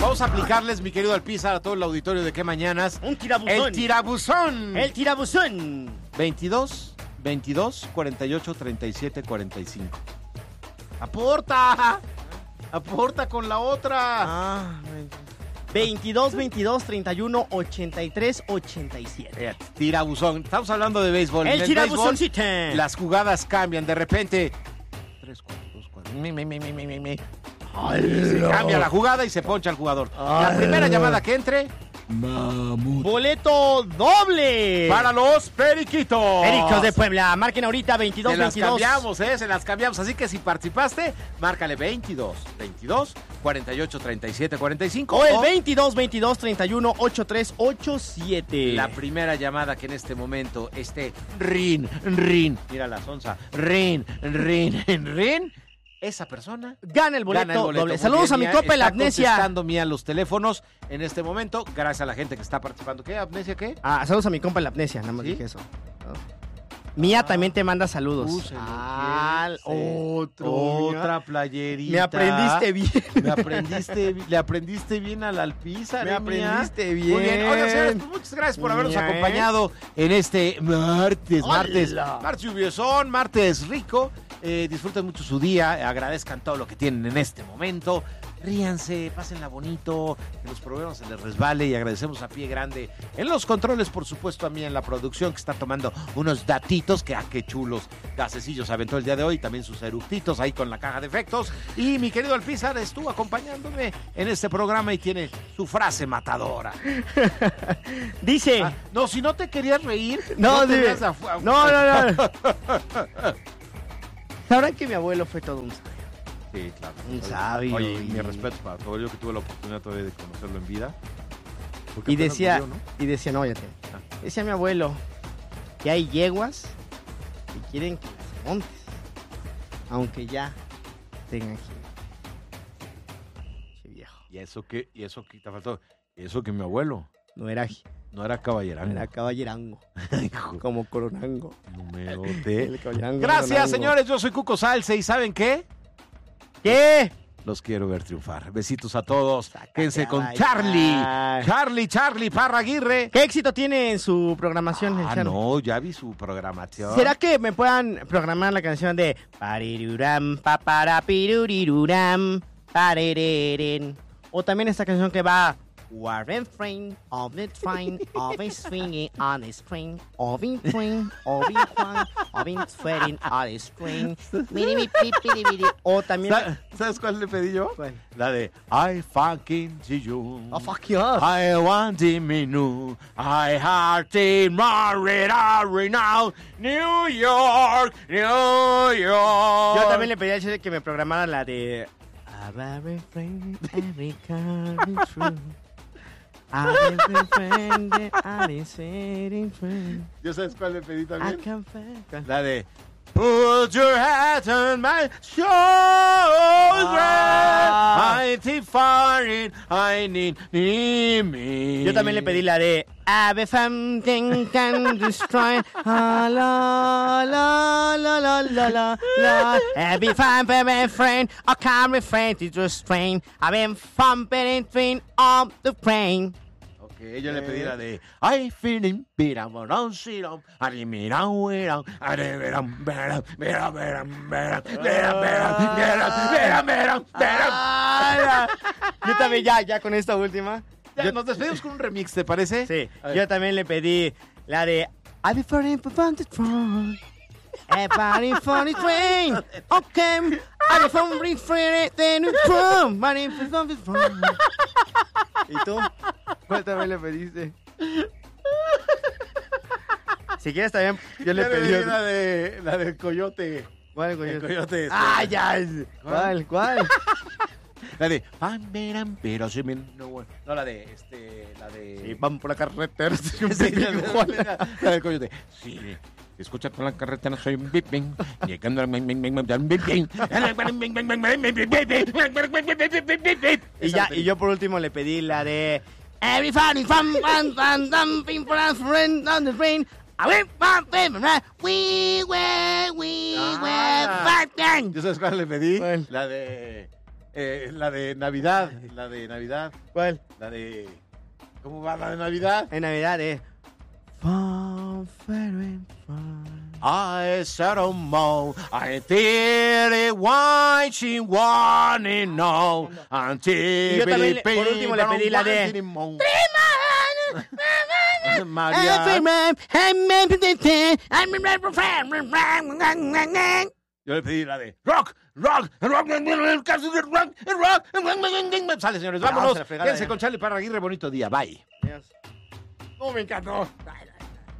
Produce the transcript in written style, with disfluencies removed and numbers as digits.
Vamos a aplicarles, mi querido Alpizar, a todo el auditorio de Qué Mañanas. Un tirabuzón. El tirabuzón. El tirabuzón. 22 48 37 45. ¡Aporta! ¡Aporta con la otra! 22 31 83 87. Tirabuzón. Estamos hablando de béisbol. El tirabuzoncito. Las jugadas cambian. De repente 3, 4, 2, 4. Se cambia la jugada y se poncha el jugador. La primera llamada que entre, Mamut. Boleto doble para los Periquitos. Pericos de Puebla. Marquen ahorita 22 Se las 22. cambiamos, se las cambiamos. Así que si participaste, márcale 22 48 37 45. O el 22 31 83 87. La primera llamada que en este momento esté rin. Mira la sonza. Rin. Esa persona gana el boleto doble. Muy Saludos bien, a mi copa la Amnesia. Está contestando Mía los teléfonos en este momento, gracias a la gente que está participando. ¿Qué? ¿Amnesia qué? Saludos a mi compa la Amnesia, nada más ¿Sí? dije eso. Mía también te manda saludos. Otra playerita. Me aprendiste bien. Le aprendiste bien al Alpizar. Me aprendiste bien. Muy bien. Oigan, señores, pues muchas gracias por habernos acompañado en este martes lluviosón, martes rico. Disfruten mucho su día, agradezcan todo lo que tienen en este momento. Ríanse, pásenla bonito, que los problemas se les resbale y agradecemos a Pie Grande en los controles, por supuesto a mí en la producción que está tomando unos datitos que qué chulos gasecillos aventó el día de hoy, también sus eructitos ahí con la caja de efectos. Y mi querido Alpizar estuvo acompañándome en este programa y tiene su frase matadora. Dice, no, si no te querías reír, no. Sabrán que mi abuelo fue todo un sabio. Sí, claro. Un sabio. Oye, mi respeto para todo yo que tuve la oportunidad todavía de conocerlo en vida. Y decía, no, ya te. Decía mi abuelo que hay yeguas que quieren que las montes, aunque ya tengan que. Che viejo. Y eso que te faltó. Eso que mi abuelo no era caballerango. Era caballerango. Como coronango. Número T. Gracias, coronango. Señores. Yo soy Cuco Salce. ¿Y saben qué? ¿Qué? Los quiero ver triunfar. Besitos a todos. Quédense con Charlie Parra Aguirre. ¿Qué éxito tiene en su programación? No, ya vi su programación. ¿Será que me puedan programar la canción de Pariruram, paparapiruriruram, parereren? O también esta canción que va Warren Frame of the train of a swinging on the string of in train of in Juan of in sweating on the string. O también ¿Sabes cuál le pedí yo? ¿Cuál? La de I fucking see you. Oh, fuck you up. I want him new. I heart him right now. New York. Yo también le pedí a Chile que me programara la de every friend, every kind true. ¿Yo sabes cuál le pedí también? ¿Cuál? La de Put your hat on my shoulder. I keep firing. I need me. Yo también le pedí la de Every something can destroy. La la la la la la la. Every friend, I can't refrain to restrain. I've been thumping in on the brain. Yo le pedí la de I feeling better, don't see them. Yo también ya con esta última. Nos despedimos con un remix, ¿te parece? Sí. Yo también le pedí la de I'll be fighting for the throne. Everybody for the train. Okay. I'll be fighting for the throne. ¿Y tú? ¿Cuál también le pediste? Si quieres también, yo le pedí la del coyote. ¿Cuál coyote? El coyote. Ya. ¿Cuál? La de pero si me no la de Sí, vamos por la carretera. La del coyote. Sí. Escucha por la carretera, soy un biping. Llegando y yo por último le pedí la de Everybody from dumping for a friend on the train. We were back then. ¿Yo sabes cuál le pedí? ¿Cuál? La de La de Navidad. ¿Cuál? ¿Cómo va la de Navidad? En Navidad es... I said a mo, I did it why she wanted no until Y yo también, por último, le pedí la de... María. Yo le pedí la de rock. Sale, señores, vámonos. Quédense con Charlie Parra Aguirre, bonito día, bye. No, me encantó.